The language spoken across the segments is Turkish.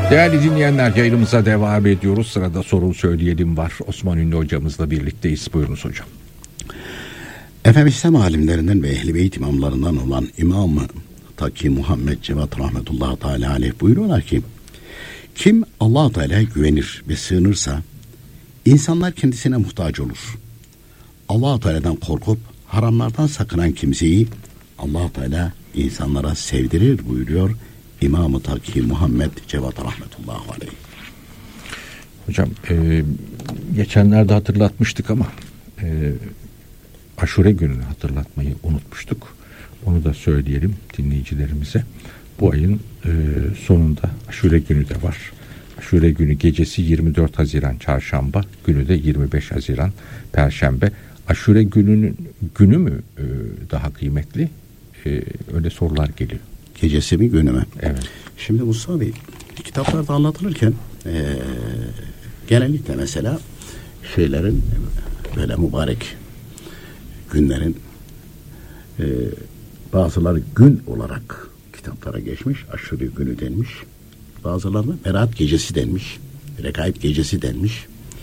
Değerli dinleyenler, yayınımıza devam ediyoruz. Sırada Sorun Söyleyelim var. Osman Ünlü hocamızla birlikteyiz. Buyurunuz hocam. Efendim, İslam alimlerinden ve Ehl-i Beyt imamlarından olan İmam-ı Taki Muhammed Cevat rahmetullahi teala aleyh buyuruyorlar ki, kim Allah-u Teala'ya güvenir ve sığınırsa insanlar kendisine muhtaç olur. Allah-u Teala'dan korkup haramlardan sakınan kimseyi Allah-u Teala insanlara sevdirir buyuruyor İmam-ı Taki Muhammed Cevat rahmetullahi aleyh. Hocam geçenlerde hatırlatmıştık ama Aşure gününü hatırlatmayı unutmuştuk. Onu da söyleyelim dinleyicilerimize. Bu ayın sonunda Aşure günü de var. Aşure günü gecesi 24 Haziran Çarşamba, günü de 25 Haziran Perşembe. Aşure gününün günü mü daha kıymetli? Öyle sorular geliyor. Gecesi mi günü mü? Evet. Şimdi Mustafa Bey, kitaplarda anlatılırken genellikle mesela şeylerin böyle mübarek günlerin bazıları gün olarak kitaplara geçmiş, Aşure günü denmiş. Bazılarına Berat gecesi denmiş, Rekaib gecesi denmiş.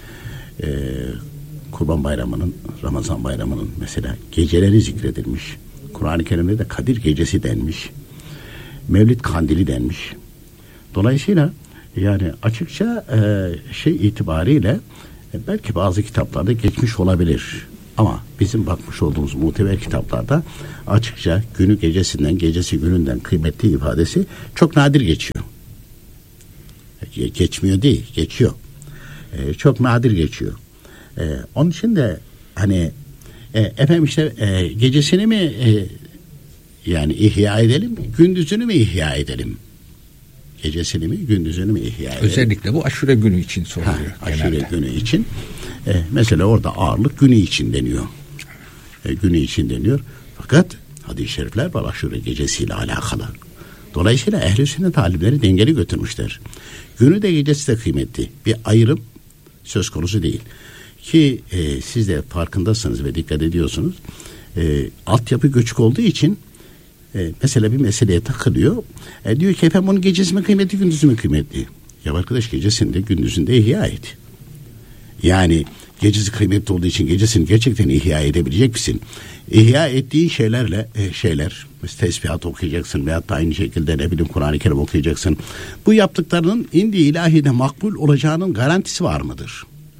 Kurban Bayramı'nın, Ramazan Bayramı'nın mesela geceleri zikredilmiş. Kur'an-ı Kerim'de de Kadir gecesi denmiş. Mevlid kandili denmiş. Dolayısıyla yani açıkça itibariyle belki bazı kitaplarda geçmiş olabilir. Ama bizim bakmış olduğumuz muteber kitaplarda açıkça günü gecesinden, gecesi gününden kıymetli ifadesi çok nadir geçiyor. Geçmiyor değil, geçiyor. Çok nadir geçiyor. Onun için de hani efendim işte gecesini mi yani ihya edelim, gündüzünü mü ihya edelim? Gecesini mi, gündüzünü mü ihya edelim? Özellikle bu Aşure günü için soruluyor. Aşure günü için. Mesela orada ağırlık günü için deniyor. Günü için deniyor. Fakat hadis-i şerifler var Aşure gecesiyle alakalı. Dolayısıyla ehl-i sünnet alimleri dengeli götürmüşler. Günü de gecesi de kıymetli. Bir ayrım söz konusu değil. Ki siz de farkındasınız ve dikkat ediyorsunuz. Altyapı göçük olduğu için mesela bir meseleye takılıyor. Diyor ki efendim bunun gecesi mi kıymetli, gündüzü mü kıymetli? Ya arkadaş, gecesinde gündüzünde ihya et. Yani gecesi kıymetli olduğu için gecesini gerçekten ihya edebilecek misin? İhya ettiğin şeylerle tesbihat okuyacaksın veyahut da aynı şekilde ne bileyim Kur'an-ı Kerim okuyacaksın. Bu yaptıklarının indi ilahide makbul olacağının garantisi var mıdır?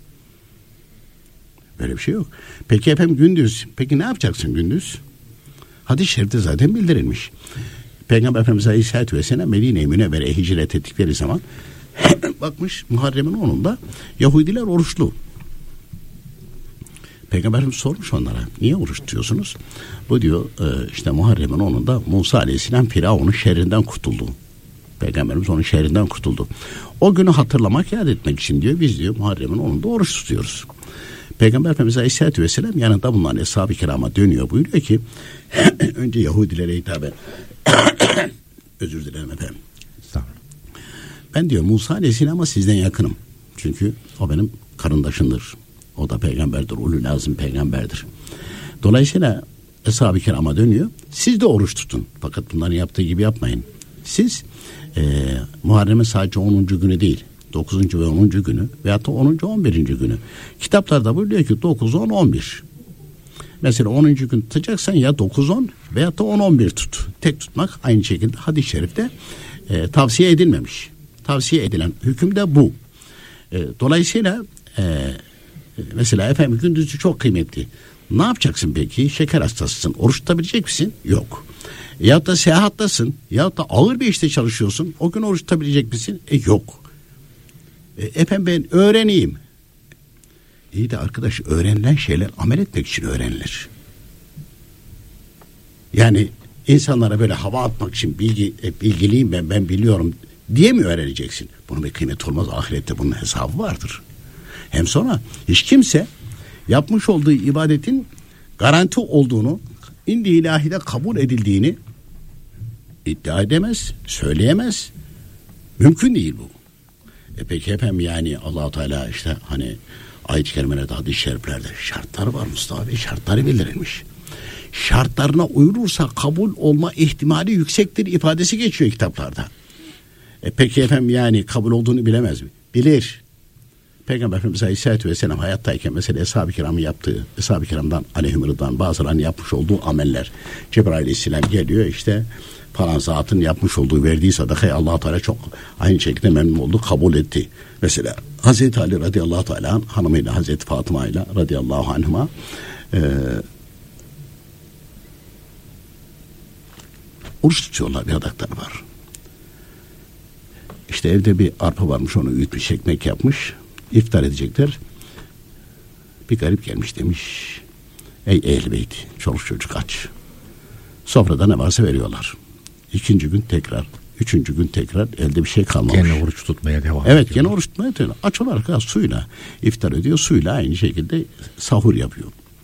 Böyle bir şey yok. Peki efendim gündüz. Peki ne yapacaksın gündüz? Hadis-i şerifte zaten bildirilmiş. Peygamber Efendimiz Aleyhisselatü Vesselam Medine-i Münevvere'ye hicret ettikleri zaman bakmış Muharrem'in 10'unda Yahudiler oruçlu. Peygamber Efendimiz sormuş onlara, niye oruç tutuyorsunuz? Bu diyor işte Muharrem'in 10'unda Musa Aleyhisselam Firavun'un şerrinden kurtuldu. Peygamberimiz onun şerrinden kurtuldu. O günü hatırlamak, yad etmek için diyor biz diyor Muharrem'in 10'unda oruç tutuyoruz. Peygamber Efendimiz Aleyhisselatü Vesselam yanında bulunan Eshab-ı Kiram'a dönüyor, buyuruyor ki önce Yahudilere hitaben özür dilerim efendim. Ben diyor Musa Aleyhisselam'a sizden yakınım. Çünkü o benim karındaşımdır. O da peygamberdir. Ulul azim peygamberdir. Dolayısıyla Eshab-ı Kiram'a dönüyor. Siz de oruç tutun. Fakat bunların yaptığı gibi yapmayın. Siz Muharrem'in sadece 10. günü değil, 9. ve 10. günü veyahut da 10. 11. günü. Kitaplarda buyuruyor ki 9, 10, 11. Mesela 10. gün tutacaksan ya 9, 10 veyahut da 10, 11 tut. Tek tutmak aynı şekilde hadis-i şerifte tavsiye edilmemiş. Tavsiye edilen hüküm de bu. Dolayısıyla mesela efendim gündüzü çok kıymetli. Ne yapacaksın peki? Şeker hastasısın. Oruç tutabilecek misin? Yok. Ya da seyahattasın. Ya da ağır bir işte çalışıyorsun. O gün oruç tutabilecek misin? Yok. Efendim ben öğreneyim. İyi de arkadaş, öğrenilen şeyler amel etmek için öğrenilir. Yani insanlara böyle hava atmak için bilgiliyim ben biliyorum diye mi öğreneceksin? Bunun bir kıymeti olmaz. Ahirette bunun hesabı vardır. Hem sonra hiç kimse yapmış olduğu ibadetin garanti olduğunu, indi ilahide kabul edildiğini iddia edemez, söyleyemez. Mümkün değil bu. Peki efendim yani Allah-u Teala işte hani ayet-i kerimelerde, hadis-i şeriflerde şartlar var Mustafa Bey, şartları bildirilmiş. Şartlarına uyulursa kabul olma ihtimali yüksektir ifadesi geçiyor kitaplarda. Peki efendim yani kabul olduğunu bilemez mi? Bilir. Peygamber Efendimiz Aleyhisselatü Vesselam hayattayken mesela Eshab-ı Kiram'ın yaptığı, Eshab-ı Kiram'dan aleyhimrıdan bazılarının yapmış olduğu ameller. Cebrail Aleyhisselam geliyor işte falan zatın yapmış olduğu verdiği sadakayı Allah-u Teala çok aynı şekilde memnun oldu, kabul etti. Mesela Hazreti Ali radıyallahu teala hanımıyla Hazreti Fatıma ile radıyallahu anhuma oruç tutuyorlar, bir adakları var. İşte evde bir arpa varmış, onu üyütmüş, ekmek yapmış. İftar edecekler. Bir garip gelmiş, demiş ey ehl-i beyt, çoluk çocuk aç. Sofrada ne varsa veriyorlar. İkinci gün tekrar, üçüncü gün tekrar, elde bir şey kalmamış. Gene oruç tutmaya devam ediyor. ediyor. Gene oruç tutmaya devam ediyor. Aç olarak suyla iftar ediyor. Suyla aynı şekilde sahur yapıyor.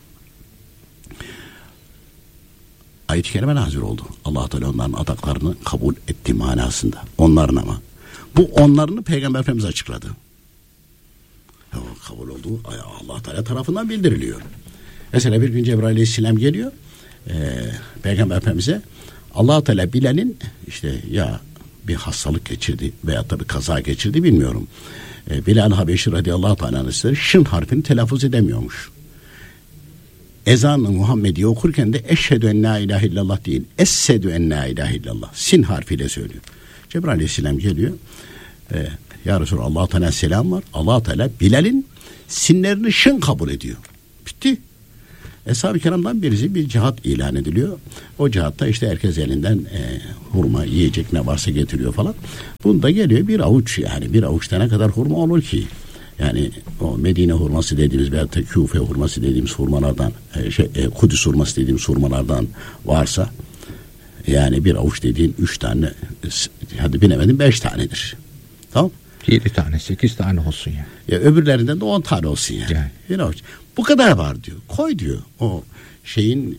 Ayet-i kerime nazil oldu. Allah Teala onların adaklarını kabul etti manasında. Onların ama. Bu onlarını Peygamber Efendimiz açıkladı. Kabul olduğu Allah Teala tarafından bildiriliyor. Mesela bir gün Cebrail Aleyhisselam geliyor. Peygamber Efendimiz'e Allah Teala Bilal'in işte ya bir hastalık geçirdi veyahut da bir kaza geçirdi bilmiyorum. Bilal Habeşi radıyallahu teala şın harfini telaffuz edemiyormuş. Ezan-ı Muhammediye okurken de eşhedü en la ilahe illallah değil, essedü en la ilahe illallah sin harfiyle söylüyor. Cebrail Aleyhisselam geliyor. Ya Resulallah, Allah Teala selam var. Allah Teala Bilal'in sinlerini şın kabul ediyor. Bitti. Eshab-ı Kiram'dan birisi bir cihat ilan ediliyor. O cihatta işte herkes elinden hurma, yiyecek ne varsa getiriyor falan. Bunda geliyor bir avuç, yani bir avuçta ne kadar hurma olur ki? Yani o Medine hurması dediğimiz veyahut da Küfe hurması dediğimiz hurmalardan, Kudüs hurması dediğimiz hurmalardan varsa yani bir avuç dediğin 3 tane, hadi bilemedim 5 tanedir. Tamam. 7 tane 8 tane olsun ya. Ya öbürlerinden de 10 tane olsun yani. Bir avuç. Bu kadar var diyor. Koy diyor. O şeyin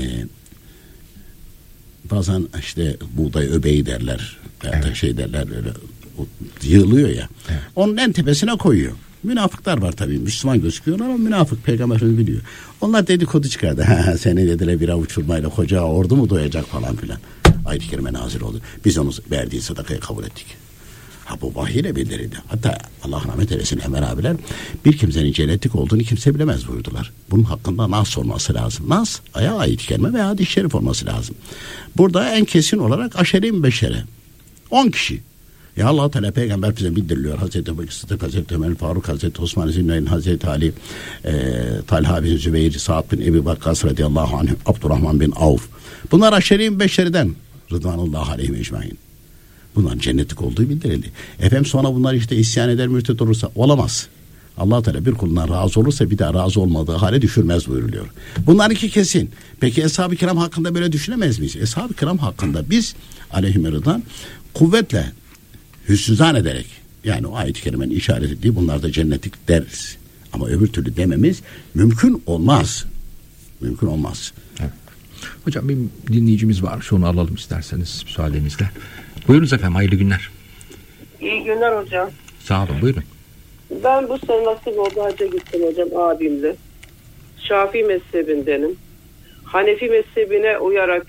bazen işte buğday öbeği derler. Evet. Şey derler öyle yığılıyor ya. Evet. Onun en tepesine koyuyor. Münafıklar var tabii. Müslüman gözüküyorlar ama münafık, Peygamber Efendimiz biliyor. Onlar dedikodu çıkardı. Seni dediler bir avuç hurmayla koca ordu mu doyacak falan filan. Ayet-i kerime nazil oldu. Biz onu verdiği sadakayı kabul ettik. Bu vahiyle bildirildi. Hatta Allah rahmet eylesin Enver abiler, bir kimsenin cennetlik olduğunu kimse bilemez buyurdular. Bunun hakkında nas olması lazım. Nas ayağı ayet-i kerime veya hadis-i şerif olması lazım. Burada en kesin olarak aşere-i mübeşşere 10 kişi. Ya Allah Teala Peygamber bize bildiriliyor. Hazreti Ebu Sıddık, Hazreti Ömer Faruk, Hazreti Osman Zünneyl, Hazreti Ali, Talha bin Zübeyir, Sa'd bin Ebi Vakkas radıyallahu anh, Abdurrahman bin Avf. Bunlar aşere-i mübeşşereden Rıdvanullah aleyhi ecmaîn. Bunların cennetlik olduğu bildirildi. Efendim sonra bunlar işte isyan eder, mürtet olursa olamaz. Allah Teala bir kulundan razı olursa bir daha razı olmadığı hale düşürmez buyuruluyor. Bunlar iki kesin. Peki Eshab-ı Kiram hakkında böyle düşünemez miyiz? Eshab-ı Kiram hakkında biz aleyhimrıdan kuvvetle hüsnü zannederek, yani o ayet-i kerimenin işaret ettiği bunlar da cennetlik deriz. Ama öbür türlü dememiz mümkün olmaz. Mümkün olmaz. Evet. Hocam bir dinleyicimiz var. Şunu alalım isterseniz müsaadenizle. Buyurunuz efendim, hayırlı günler. İyi günler hocam. Sağ olun, buyurun. Ben bu sene nasip oldu hacca gittim hocam abimle. Şafii mezhebindenim. Hanefi mezhebine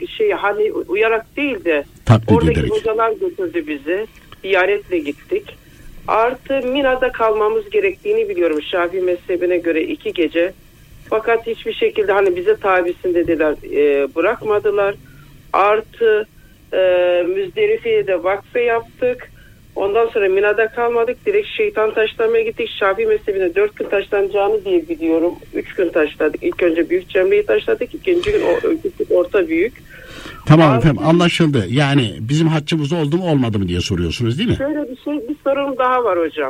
uyarak değil de taklit oradaki ederek hocalar götürdü bizi. Ziyaretle gittik. Artı Mina'da kalmamız gerektiğini biliyorum Şafii mezhebine göre 2 gece. Fakat hiçbir şekilde hani bize tabisin dediler, bırakmadılar. Artı Müzdelife'ye de vakfe yaptık. Ondan sonra Mina'da kalmadık. Direkt şeytan taşlamaya gittik. Şafii mezhebine 4 gün taşlanacağını diye biliyorum. 3 gün taşladık. İlk önce büyük cemreyi taşladık. İkinci gün orta büyük. Tamam efendim, anlaşıldı. Yani bizim haccımız oldu mu olmadı mı diye soruyorsunuz değil mi? Şöyle bir sorum daha var hocam.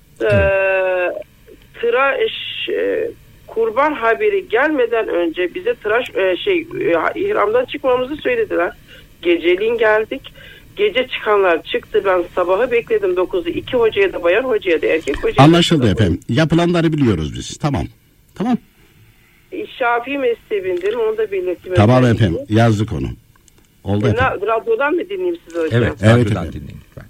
Kurban haberi gelmeden önce bize ihramdan çıkmamızı söylediler. Geceliğin geldik. Gece çıkanlar çıktı. Ben sabahı bekledim 9'u. 2 hocaya da bayan hocaya da erkek hocaya. Anlaşıldı efendim. Yapılanları biliyoruz biz. Tamam. Şafii mezhebindenim. Onu da belirttim. Tamam efendim. Yazdık onu. Oldu efendim. Radyodan mı dinleyeyim sizi hocam? Evet radyodan dinleyin lütfen.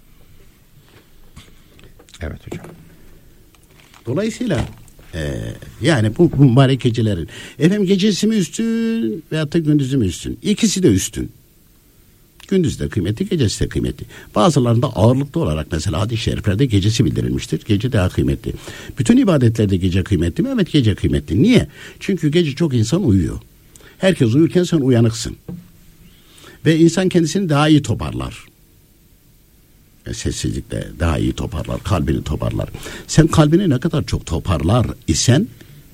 Evet hocam. Dolayısıyla yani bu mübarek gecelerin efendim gecesi mi üstün veyahut da gündüzü mü üstün? İkisi de üstün. gündüz de kıymetli, gecesi de kıymetli. Bazılarında ağırlıklı olarak mesela hadis-i şeriflerde gecesi bildirilmiştir. Gece daha kıymetli. Bütün ibadetlerde gece kıymetli mi? Evet, gece kıymetli. Niye? Çünkü gece çok insan uyuyor. Herkes uyurken sen uyanıksın. Ve insan kendisini daha iyi toparlar. Sessizlikle daha iyi toparlar. Kalbini toparlar. Sen kalbini ne kadar çok toparlar isen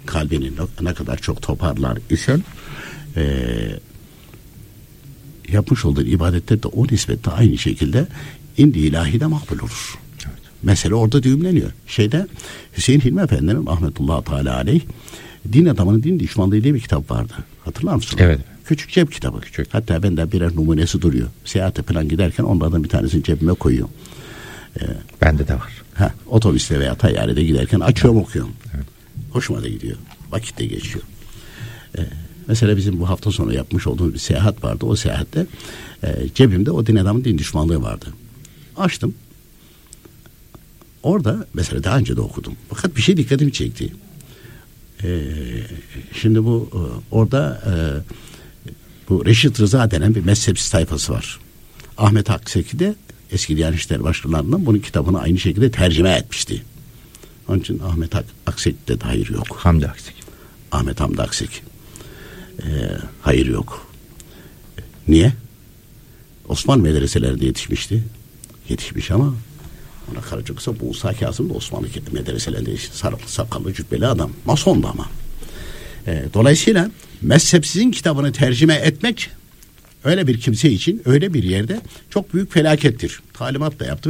yapmış olduğun ibadette de o nispetle aynı şekilde indi ilahi de makbul olur. Evet. Mesele orada düğümleniyor. Hüseyin Hilmi Efendi'nin rahmetullahi teala aleyh Din Adamının Din Düşmanlığı diye bir kitap vardı. Hatırlar mısın? Evet. Küçük cep kitabı. Küçük. Hatta bende birer numunesi duruyor. Seyahate falan giderken onlardan bir tanesini cebime koyuyorum. Bende de var. Otobüste veya tayyarede giderken açıyorum, okuyorum. Evet. Hoşuma da gidiyor. Vakit de geçiyor. Mesela bizim bu hafta sonu yapmış olduğumuz bir seyahat vardı. O seyahatte cebimde o Din Adamının Din Düşmanlığı vardı. Açtım. Orada mesela daha önce de okudum. Fakat bir şey dikkatimi çekti. Şimdi bu orada bu Reşit Rıza denen bir mezhepsiz tayfası var. Ahmet Akseki de eski Diyanet İşleri Başkanlarından bunun kitabını aynı şekilde tercüme etmişti. Onun için Ahmet Aksek'te de hayır yok. Hamdi Aksek. Ahmet Hamdi Aksek. Hayır yok. Niye? Osmanlı medreselerinde yetişmişti. Yetişmiş ama ona Karaca Kısa Musa Kazım da Osmanlı medreselerinde sarıklı sakallı cübbeli adam. Masondu ama. Dolayısıyla mezhepsizin kitabını tercüme etmek öyle bir kimse için öyle bir yerde çok büyük felakettir. Talimat da yaptı.